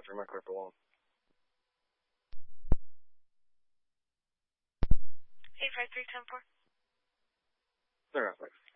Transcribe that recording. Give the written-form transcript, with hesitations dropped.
for my clear for long. 853-10-4. Clear out, thanks.